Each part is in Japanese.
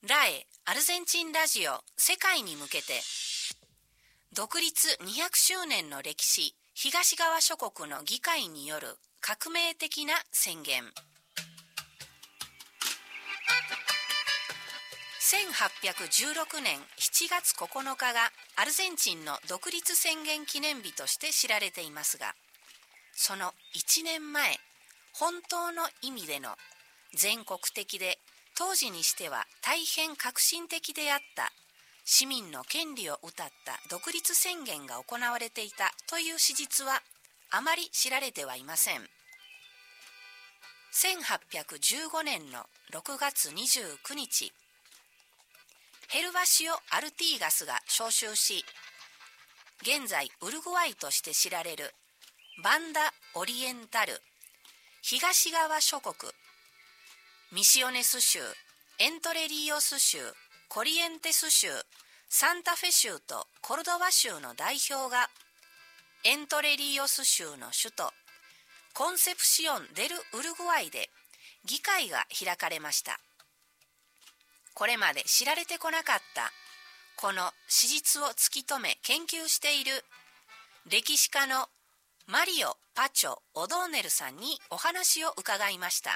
ラエ・アルゼンチンラジオ世界に向けて、独立200周年の歴史、東側諸国の議会による革命的な宣言。1816年7月9日がアルゼンチンの独立宣言記念日として知られていますが、その1年前、本当の意味での全国的で当時にしては大変革新的であった市民の権利を謳った独立宣言が行われていたという史実はあまり知られてはいません。1815年の6月29日、ヘルバシオ・アルティーガスが召集し、現在ウルグアイとして知られるバンダ・オリエンタル、東側諸国、ミシオネス州、エントレリオス州、コリエンテス州、サンタフェ州とコルドバ州の代表がエントレリオス州の首都コンセプシオン・デル・ウルグアイで議会が開かれました。これまで知られてこなかったこの史実を突き止め研究している歴史家のマリオ・パチョ・オドーネルさんにお話を伺いました。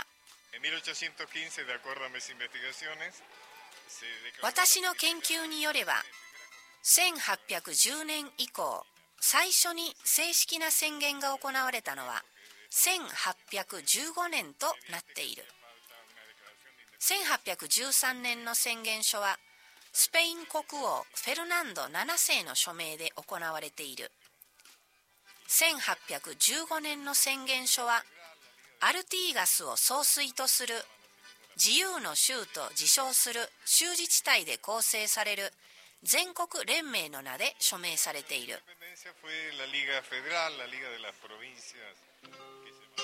私の研究によれば、1810年以降、最初に正式な宣言が行われたのは1815年となっている。1813年の宣言書はスペイン国王フェルナンド7世の署名で行われている。1815年の宣言書はアルティーガスを総帥とする自由の州と自称する州自治体で構成される全国連盟の名で署名されている。